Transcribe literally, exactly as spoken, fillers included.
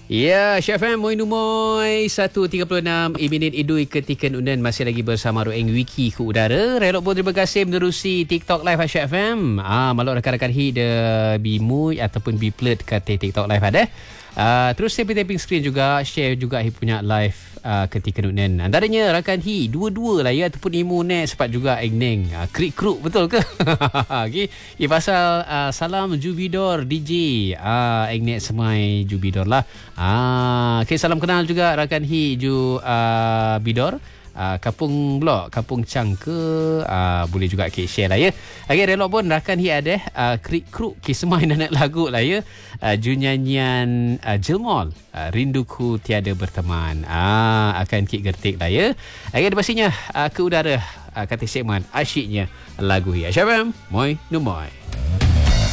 Ya, Chef M, moi numoy satu tiga puluh enam minit idui ketika unan masih lagi bersama Roeng Wiki ke udara. Relok pun terima kasih menerusi TikTok Live Chef M. Ah, malu rakan-rakan hi de bimui ataupun biplet kat TikTok Live ada. Uh, terus tapping-tapping screen juga, share juga hi punya live uh, ketika nunan. Antaranya rakan hi dua-dua lah ya ataupun imu net sempat juga engneng. Uh, krik kruk betul ke? Okey, i pasal uh, salam Jubidor D J. Ah, uh, engnet semai Jubidor lah. Ah, okey, salam kenal juga rakan hi Ju uh, Bidor. Uh, Kampung Blok, Kampung Cangke, uh, boleh juga okay, share lah ya. Okey, relok pun rakan hi ada uh, krik kruk kismai nak lagu lah ya. Uh, ju nyanyian uh, Jilmol, uh, Rinduku Tiada Berteman. Ah, uh, akan kik gertik lah ya. Okey, pastinya uh, ke udara uh, kata segmen asyiknya lagu hi. Syabam, moi numoy.